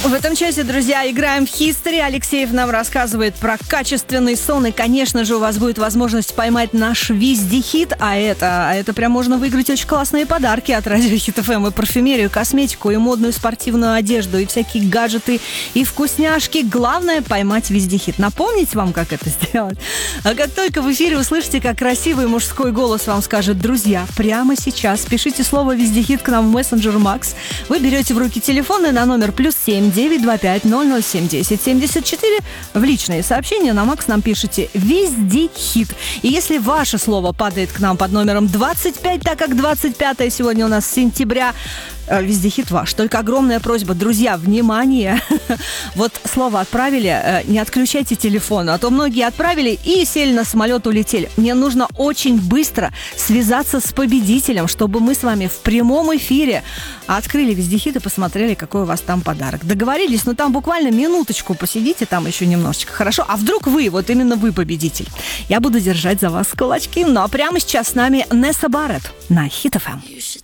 В этом часе, друзья, играем в History. Алексеев нам рассказывает про качественный сон. И, конечно же, у вас будет возможность поймать наш везде-хит. А это прям можно выиграть очень классные подарки от Радио Хит ФМ. И парфюмерию, косметику, и модную спортивную одежду, и всякие гаджеты, и вкусняшки. Главное — поймать везде-хит. Напомнить вам, как это сделать? А как только в эфире услышите, как красивый мужской голос вам скажет: друзья, прямо сейчас пишите слово «везде-хит» к нам в мессенджер Макс. Вы берете в руки телефон и на номер +7 925 007 10 74 в личные сообщения на Макс нам пишите «везде-хит». И если ваше слово падает к нам под номером 25, так как 25-е сегодня у нас сентября, везде-хит ваш. Только огромная просьба, друзья, внимание! Вот слово отправили, не отключайте телефон, а то многие отправили и сели на самолет, улетели. Мне нужно очень быстро связаться с победителем, чтобы мы с вами в прямом эфире открыли везде-хит и посмотрели, какой у вас там подарок. Договорились? Ну там буквально минуточку посидите там еще немножечко, хорошо? А вдруг вы, вот именно вы победитель? Я буду держать за вас кулачки. Ну а прямо сейчас с нами Несса Барретт на Хит ФМ.